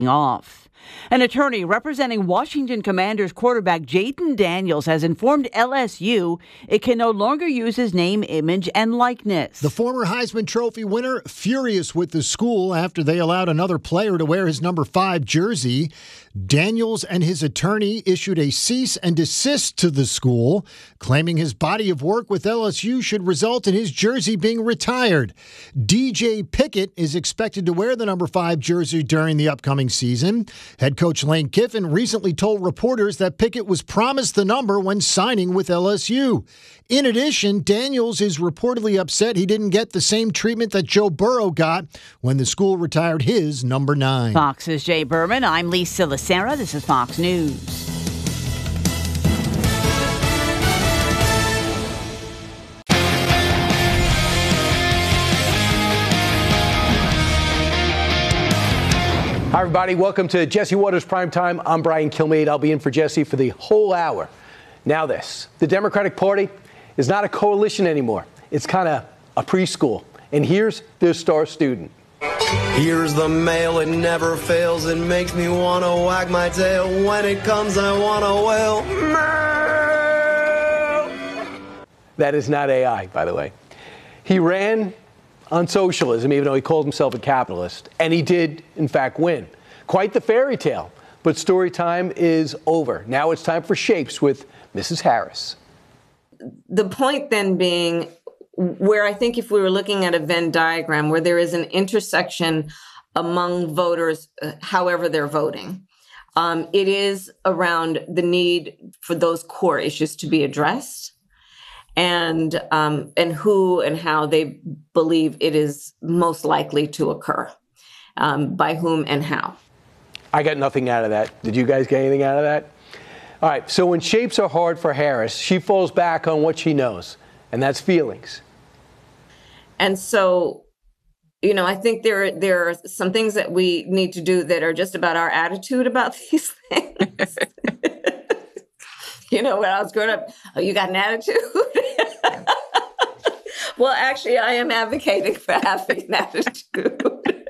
off. An attorney representing Washington Commanders quarterback Jayden Daniels has informed LSU it can no longer use his name, image, and likeness. The former Heisman Trophy winner furious with the school after they allowed another player to wear his number 5 jersey. Daniels and his attorney issued a cease and desist to the school, claiming his body of work with LSU should result in his jersey being retired. DJ Pickett is expected to wear the number 5 jersey during the upcoming season. Head coach Lane Kiffin recently told reporters that Pickett was promised the number when signing with LSU. In addition, Daniels is reportedly upset he didn't get the same treatment that Joe Burrow got when the school retired his number 9. Fox's Jay Berman. I'm Lisa Lacera. This is Fox News. Hi, everybody. Welcome to Jesse Watters Primetime. I'm Brian Kilmeade. I'll be in for Jesse for the whole hour. Now this. The Democratic Party is not a coalition anymore. It's kind of a preschool. And here's their star student. Here's the mail, it never fails. It makes me want to wag my tail. When it comes, I want to wail. That is not AI, by the way. He ran on socialism, even though he called himself a capitalist. And he did, in fact, win. Quite the fairy tale. But story time is over. Now it's time for Shapes with Mrs. Harris. The point then being, where I think if we were looking at a Venn diagram where there is an intersection among voters, however they're voting, it is around the need for those core issues to be addressed, and who and how they believe it is most likely to occur, by whom and how. I got nothing out of that. Did you guys get anything out of that? All right, so when shapes are hard for Harris, she falls back on what she knows, and that's feelings. And so, you know, I think there are some things that we need to do that are just about our attitude about these things. You know, when I was growing up, oh, you got an attitude? Well, actually, I am advocating for having an attitude.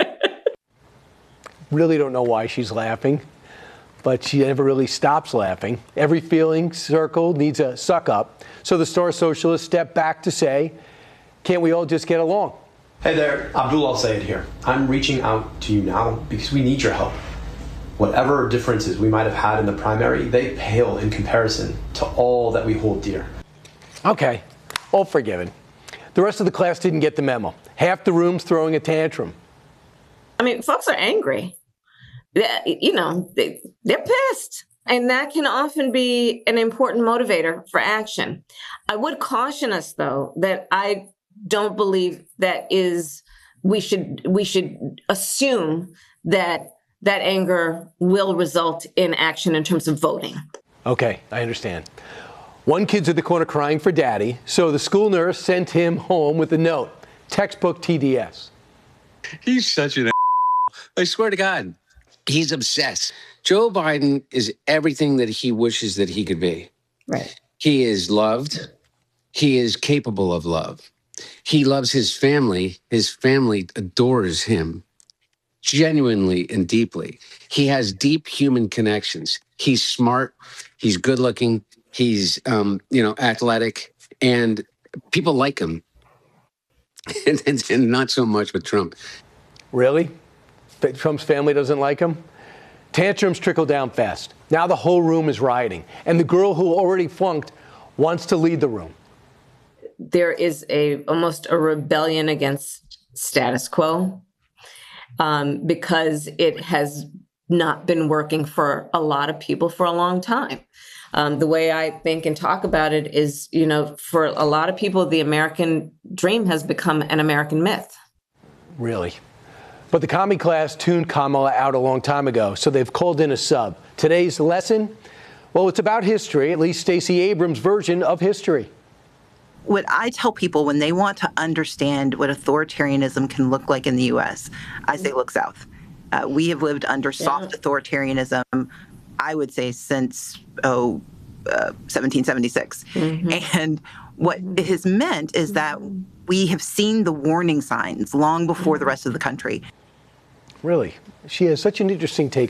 Really don't know why she's laughing, but she never really stops laughing. Every feeling circle needs a suck up. So the Star Socialists step back to say, can't we all just get along? Hey there, Abdul Al-Sayed here. I'm reaching out to you now because we need your help. Whatever differences we might have had in the primary, they pale in comparison to all that we hold dear. Okay, all forgiven. The rest of the class didn't get the memo. Half the room's throwing a tantrum. I mean, folks are angry. You know, they're pissed. And that can often be an important motivator for action. I would caution us, though, that I don't believe we should assume that anger will result in action in terms of voting. Okay, I understand. One kid's at the corner crying for daddy, so the school nurse sent him home with a note. Textbook TDS. He's such an I swear to God. He's obsessed. Joe Biden is everything that he wishes that he could be. Right. He is loved. He is capable of love. He loves his family. His family adores him genuinely and deeply. He has deep human connections. He's smart. He's good looking. He's, athletic, and people like him. and not so much with Trump. Really? Trump's family doesn't like him? Tantrums trickle down fast. Now the whole room is rioting, and the girl who already flunked wants to lead the room. There is almost a rebellion against status quo because it has not been working for a lot of people for a long time. The way I think and talk about it is, you know, for a lot of people, the American dream has become an American myth. Really? But the commie class tuned Kamala out a long time ago, so they've called in a sub. Today's lesson? Well, it's about history, at least Stacey Abrams' version of history. What I tell people when they want to understand what authoritarianism can look like in the U.S., I say look south. We have lived under soft authoritarianism, I would say, since 1776. Mm-hmm. And what it has meant is that we have seen the warning signs long before the rest of the country. really. She has such an interesting take